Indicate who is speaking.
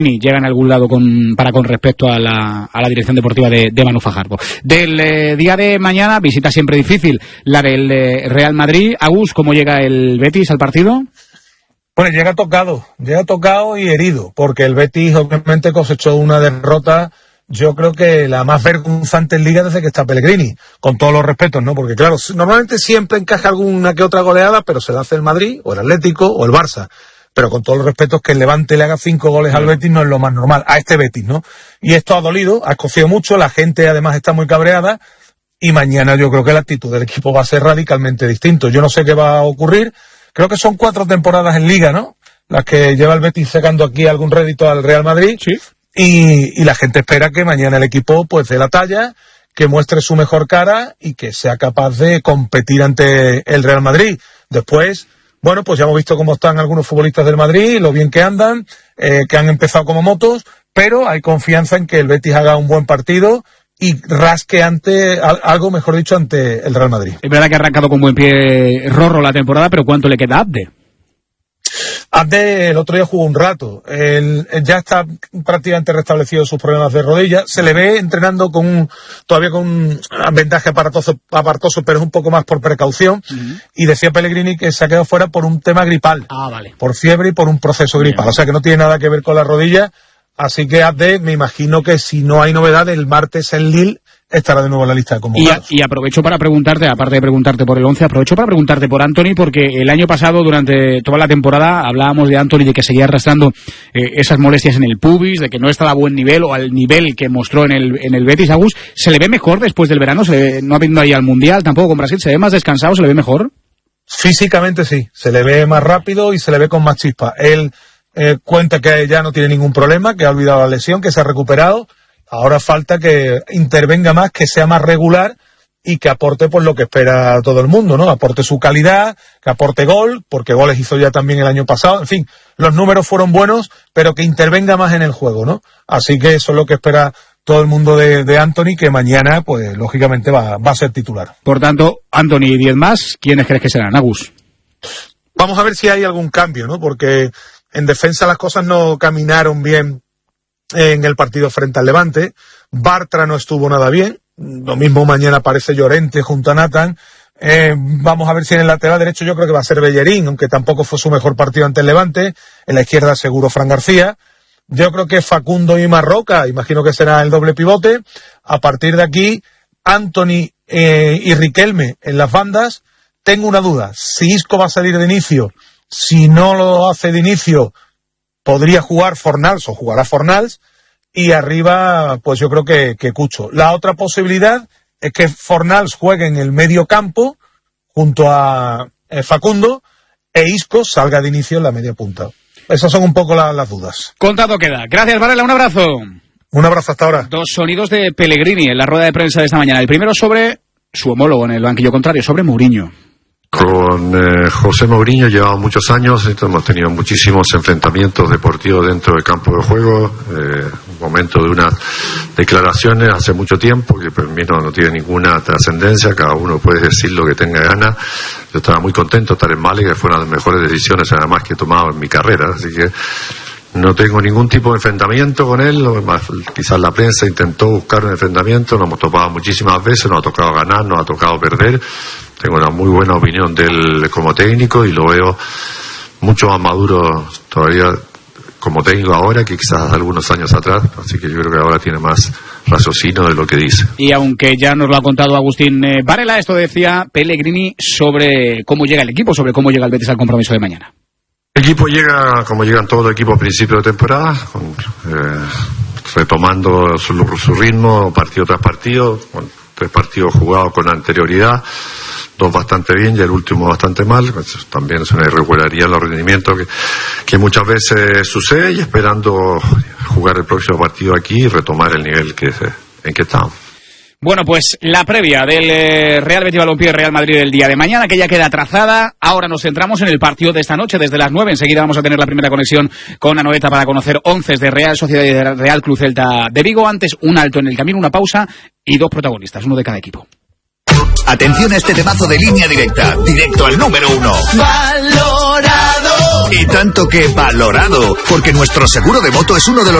Speaker 1: llega en algún lado con respecto a la dirección deportiva de Manu Fajardo. Del día de mañana, visita siempre difícil, la del Real Madrid. Agus, ¿cómo llega el Betis al partido?
Speaker 2: Bueno, llega tocado y herido, porque el Betis obviamente cosechó una derrota, yo creo que la más vergonzante en Liga desde que está Pellegrini, con todos los respetos, ¿no? Porque claro, normalmente siempre encaja alguna que otra goleada, pero se la hace el Madrid, o el Atlético, o el Barça. Pero con todos los respetos, que el Levante le haga 5 goles al Betis no es lo más normal, a este Betis, ¿no? Y esto ha dolido, ha escocido mucho, la gente además está muy cabreada, y mañana yo creo que la actitud del equipo va a ser radicalmente distinto. Yo no sé qué va a ocurrir, creo que son 4 temporadas en Liga, ¿no? Las que lleva el Betis sacando aquí algún rédito al Real Madrid,
Speaker 1: sí.
Speaker 2: Y la gente espera que mañana el equipo pues dé la talla, que muestre su mejor cara y que sea capaz de competir ante el Real Madrid. Después, bueno, pues ya hemos visto cómo están algunos futbolistas del Madrid, lo bien que andan, que han empezado como motos, pero hay confianza en que el Betis haga un buen partido y rasque ante el Real Madrid.
Speaker 1: Es verdad que ha arrancado con buen pie Rorro la temporada, pero ¿cuánto le queda a Abde?
Speaker 2: Abde el otro día jugó un rato, él ya está prácticamente restablecido sus problemas de rodilla, se le ve entrenando todavía con un vendaje aparatoso, pero es un poco más por precaución, y decía Pellegrini que se ha quedado fuera por un tema gripal,
Speaker 1: vale.
Speaker 2: Por fiebre y por un proceso gripal, o sea que no tiene nada que ver con la rodilla, así que Abde, me imagino que si no hay novedad, el martes en Lille estará de nuevo en la lista de convocados.
Speaker 1: Y aprovecho para preguntarte, aparte de preguntarte por el 11, aprovecho para preguntarte por Antony, porque el año pasado, durante toda la temporada, hablábamos de Antony, de que seguía arrastrando esas molestias en el pubis, de que no estaba a buen nivel o al nivel que mostró en el Betis. Agus, ¿se le ve mejor después del verano? No habiendo ahí al Mundial, tampoco con Brasil, ¿se ve más descansado, se le ve mejor?
Speaker 2: Físicamente sí, se le ve más rápido y se le ve con más chispa. Él cuenta que ya no tiene ningún problema, que ha olvidado la lesión, que se ha recuperado. Ahora falta que intervenga más, que sea más regular y que aporte pues lo que espera todo el mundo, ¿no? Aporte su calidad, que aporte gol, porque goles hizo ya también el año pasado. En fin, los números fueron buenos, pero que intervenga más en el juego, ¿no? Así que eso es lo que espera todo el mundo de Antony, que mañana, pues lógicamente va a ser titular.
Speaker 1: Por tanto, Antony y 10 más, ¿quiénes crees que serán, Agus?
Speaker 2: Vamos a ver si hay algún cambio, ¿no? Porque en defensa las cosas no caminaron bien en el partido frente al Levante. Bartra no estuvo nada bien, lo mismo mañana aparece Llorente junto a Nathan. Vamos a ver si en el lateral derecho yo creo que va a ser Bellerín, aunque tampoco fue su mejor partido ante el Levante. En la izquierda seguro Fran García. Yo creo que Facundo y Marroca, imagino que será el doble pivote. A partir de aquí, Antony y Riquelme en las bandas. Tengo una duda, si Isco va a salir de inicio, si no lo hace de inicio, podría jugar Fornals o jugará Fornals, y arriba pues yo creo que Cucho. La otra posibilidad es que Fornals juegue en el medio campo junto a Facundo e Isco salga de inicio en la media punta. Esas son un poco las dudas.
Speaker 1: Contado queda. Gracias, Varela, un abrazo.
Speaker 2: Un abrazo hasta ahora.
Speaker 1: 2 sonidos de Pellegrini en la rueda de prensa de esta mañana. El primero sobre su homólogo en el banquillo contrario, sobre Mourinho.
Speaker 3: Con José Mourinho llevamos muchos años, hemos tenido muchísimos enfrentamientos deportivos dentro del campo de juego, un momento de unas declaraciones hace mucho tiempo que para mí no tiene ninguna trascendencia, cada uno puede decir lo que tenga ganas. Yo estaba muy contento de estar en Málaga, que fue una de las mejores decisiones además que he tomado en mi carrera, así que no tengo ningún tipo de enfrentamiento con él. Quizás la prensa intentó buscar un enfrentamiento, nos hemos topado muchísimas veces, nos ha tocado ganar, nos ha tocado perder. Tengo una muy buena opinión de él como técnico y lo veo mucho más maduro todavía como técnico ahora que quizás algunos años atrás, así que yo creo que ahora tiene más raciocinio de lo que dice.
Speaker 1: Y aunque ya nos lo ha contado Agustín Varela, esto decía Pellegrini sobre cómo llega el equipo, sobre cómo llega el Betis al compromiso de mañana.
Speaker 3: El equipo llega como llegan todos los equipos a principio de temporada, retomando su ritmo partido tras partido, con 3 partidos jugados con anterioridad, 2 bastante bien y el último bastante mal. También es una irregularidad en los rendimientos que muchas veces sucede, y esperando jugar el próximo partido aquí y retomar el nivel en que estamos.
Speaker 1: Bueno, pues la previa del Real Betis Balompié Real Madrid del día de mañana, que ya queda trazada. Ahora nos centramos en el partido de esta noche, desde las 9. Enseguida vamos a tener la primera conexión con Anoeta para conocer 11 de Real Sociedad y de Real Club Celta de Vigo. Antes, un alto en el camino, una pausa y 2 protagonistas, uno de cada equipo.
Speaker 4: Atención a este temazo de Línea Directa, directo al número 1.
Speaker 5: Valorado.
Speaker 4: Y tanto que valorado, porque nuestro seguro de moto es uno de los